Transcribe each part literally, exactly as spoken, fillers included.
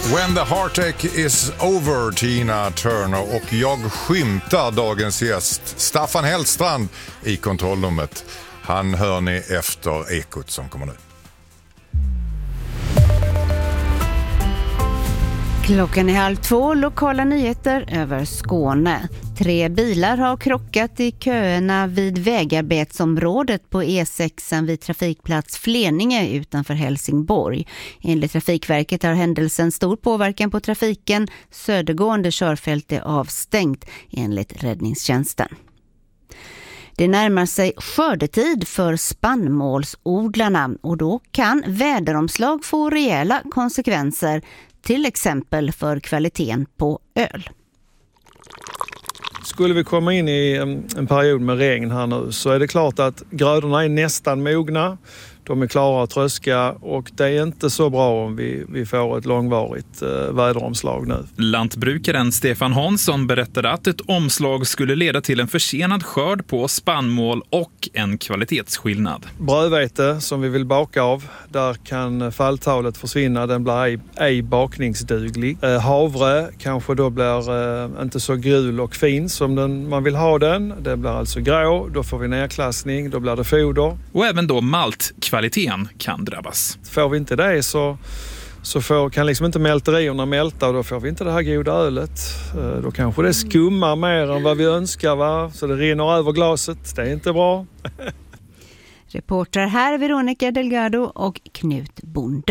When the heartache is over, Tina Turner, och jag skymtar dagens gäst Staffan Hellstrand i kontrollrummet. Han hör ni efter Ekot som kommer nu. Klockan är halv två, lokala nyheter över Skåne. Tre bilar har krockat i köerna vid vägarbetsområdet på E sex vid trafikplats Fleninge utanför Helsingborg. Enligt Trafikverket har händelsen stor påverkan på trafiken. Södergående körfält är avstängt enligt räddningstjänsten. Det närmar sig skördetid för spannmålsodlarna och då kan väderomslag få rejäla konsekvenser, till exempel för kvaliteten på öl. Skulle vi komma in i en period med regn här nu så är det klart att grödorna är nästan mogna. De är klara att tröska och det är inte så bra om vi, vi får ett långvarigt eh, väderomslag nu. Lantbrukaren Stefan Hansson berättade att ett omslag skulle leda till en försenad skörd på spannmål och en kvalitetsskillnad. Brödvete som vi vill baka av, där kan falltalet försvinna, den blir ej, ej bakningsduglig. Eh, havre kanske då blir eh, inte så gul och fin som den, man vill ha den. Det blir alltså grå, då får vi nedklassning, då blir det foder. Och även då malt kvaliteten kan drabbas. Får vi inte det så, så får, kan liksom inte mälterierna mälta och då får vi inte det här goda ölet. Då kanske det skummar mer än vad vi önskar, va? Så det rinner över glaset. Det är inte bra. Reporter här Veronica Delgado och Knut Bonde.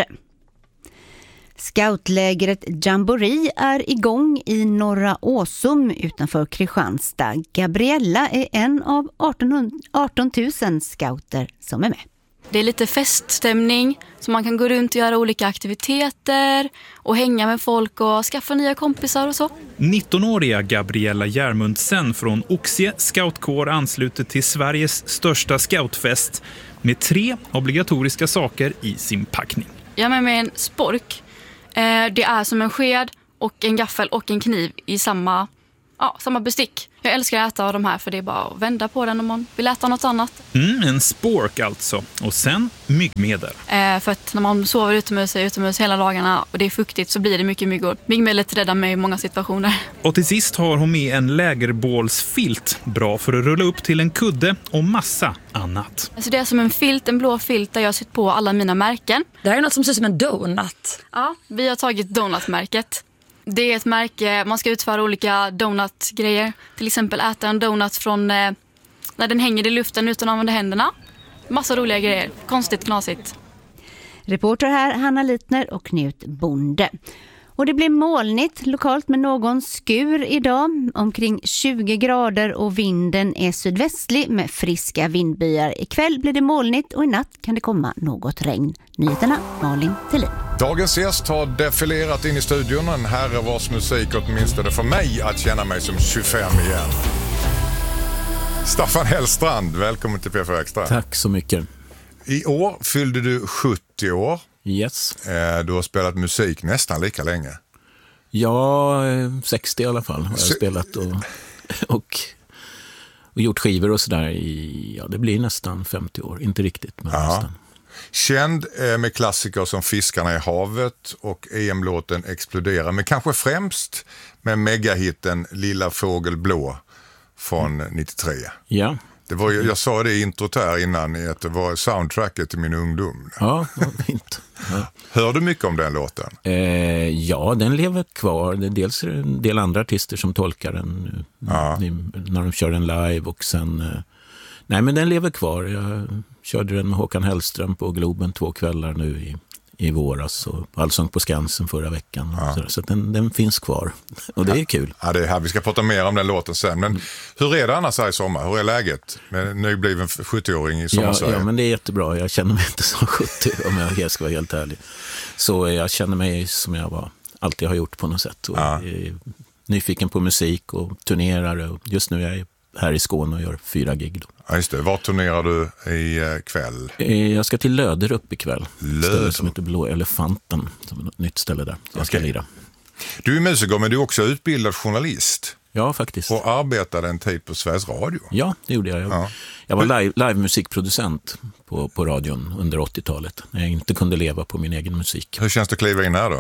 Scoutlägret Jamboree är igång i Norra Åsum utanför Kristianstad. Gabriella är en av arton tusen scouter som är med. Det är lite feststämning så man kan gå runt och göra olika aktiviteter och hänga med folk och skaffa nya kompisar och så. nittonåriga Gabriella Järmundsen från Oxie scoutkår ansluter till Sveriges största scoutfest med tre obligatoriska saker i sin packning. Jag har med mig en spork. Det är som en sked och en gaffel och en kniv i samma, ja, samma bestick. Jag älskar att äta av de här för det är bara att vända på den om man vill äta något annat. Mm, en spork alltså. Och sen myggmedel. Eh, för att när man sover utomhus, är utomhus hela dagarna och det är fuktigt så blir det mycket myggor. Myggmedlet räddar mig i många situationer. Och till sist har hon med en lägerbålsfilt. Bra för att rulla upp till en kudde och massa annat. Alltså det är som en filt, en blå filt där jag har sytt på alla mina märken. Det här är något som ser ut som en donut. Ja, vi har tagit donutmärket. Det är ett märke, man ska utföra olika donutgrejer. Till exempel äta en donut från eh, när den hänger i luften utan att använda händerna. Massa roliga grejer, konstigt knasigt. Reporter här Hanna Litner och Knut Bonde. Och det blir molnigt lokalt med någon skur idag. Omkring tjugo grader och vinden är sydvästlig med friska vindbyar. Ikväll blir det molnigt och i natt kan det komma något regn. Nyheterna Malin Thelin. Dagens gäst har defilerat in i studion, en herre vars musik åtminstone för mig att känna mig som tjugofem igen. Staffan Hellstrand, välkommen till P fyra Extra. Tack så mycket. I år fyllde du sjuttio år. Yes. Du har spelat musik nästan lika länge. Ja, sextio i alla fall har jag Se- spelat och, och, och gjort skivor och sådär i, ja det blir nästan femtio år, inte riktigt men ja. nästan. Känd med klassiker som Fiskarna i havet och E M-låten Explodera, men kanske främst med megahitten Lilla fågel blå från nittiotre. Ja. Det var ju, jag sa det i introt här innan, att det var soundtracket till min ungdom. Ja, det var fint. Ja. Hör du mycket om den låten? Eh, ja, den lever kvar. Det är dels en del andra artister som tolkar den ja. när de kör den live och sen... Eh, nej, men den lever kvar. Jag körde den med Håkan Hellström på Globen två kvällar nu i, i våras och Allsång på Skansen förra veckan. Ja. Så, så att den, den finns kvar. Och det är kul. Ja, det är här. Vi ska prata mer om den låten sen. Men hur är det annars här i sommar? Hur är läget med en nybliven sjuttio-åring i sommarsverige? Ja, ja, men det är jättebra. Jag känner mig inte som sjuttio om jag ska vara helt ärlig. Så jag känner mig som jag var, alltid har gjort på något sätt. Och ja. är nyfiken på musik och turnerar. Och just nu är jag här i Skåne och gör fyra gig då. Ja, just det. Var turnerar du i kväll? Jag ska till Löderup ikväll. Löderup. Ställe som heter Blå Elefanten. Som är ett nytt ställe där. Jag ska okay. lira. Du är musiker men du är också utbildad journalist. Ja, faktiskt. Och arbetade en tid på Sveriges Radio. Ja, det gjorde jag. Jag, ja. jag var live, live-musikproducent på, på radion under åttiotalet. När jag inte kunde leva på min egen musik. Hur känns det att kliva in här då?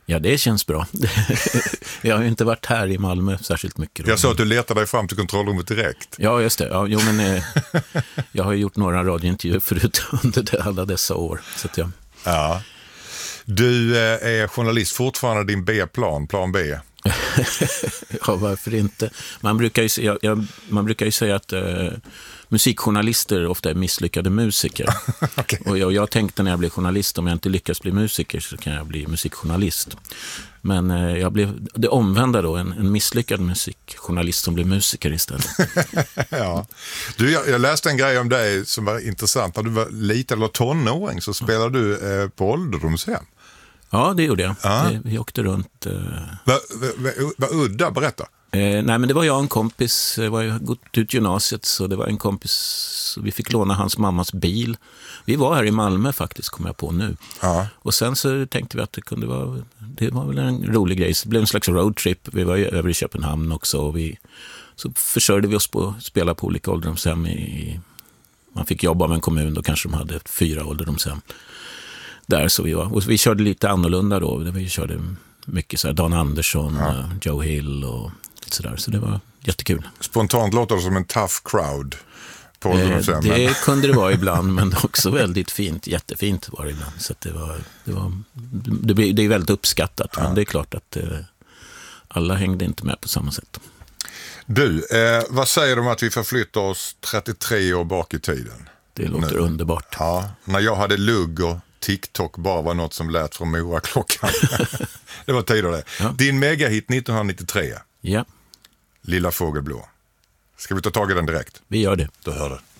Ja, det känns bra. Jag har ju inte varit här i Malmö särskilt mycket. Då. Jag sa att du letade dig fram till kontrollrummet direkt. Ja, just det. Ja, jo, men, eh, jag har gjort några radiointervjuer förut under det, alla dessa år. Så att jag... Ja. Du eh, är journalist fortfarande, din B-plan, plan B. Ja, varför inte? Man brukar ju, jag, jag, man brukar ju säga att eh, musikjournalister ofta är misslyckade musiker. Okay. Och jag, jag tänkte när jag blev journalist, om jag inte lyckas bli musiker så kan jag bli musikjournalist. Men eh, jag blev det omvända då, en, en misslyckad musikjournalist som blev musiker istället. Ja. Du, jag, jag läste en grej om dig som var intressant. När du var liten eller tonåring så spelade du eh, på ålderdomshem. Ja, det gjorde jag. Ja. Det, vi åkte runt. Eh... Vad va, va, va, udda, berätta. Eh, nej, men det var jag och en kompis. Jag var gått ut gymnasiet, så det var en kompis. Så vi fick låna hans mammas bil. Vi var här i Malmö faktiskt, kom jag på nu. Ja. Och sen så tänkte vi att det kunde vara, det var väl en rolig grej. Så det blev en slags roadtrip. Vi var över i Köpenhamn också. Och vi, så försörjde vi oss på att spela på olika ålderdomshem. I, man fick jobba med en kommun, då kanske de hade fyra ålderdomshem. Där så vi var. Och vi körde lite annorlunda då. Vi körde mycket så här Dan Andersson, ja. Joe Hill och lite sådär. Så det var jättekul. Spontant låter det som en tough crowd på ålderdomshem. Eh, det kunde det vara ibland, men också väldigt fint. Jättefint var det ibland. Så att det var, det var det, det är väldigt uppskattat. Ja. Men det är klart att eh, alla hängde inte med på samma sätt. Du, eh, vad säger du om att vi förflyttar oss trettiotre år bak i tiden? Det låter nu. Underbart. Ja, när jag hade lugg och TikTok bara var något som lät från Mora-klockan. Det var tider det. Ja. Din megahit nittonhundranittiotre. Ja. Lilla fågelblå. Ska vi ta tag i den direkt? Vi gör det. Du hör det.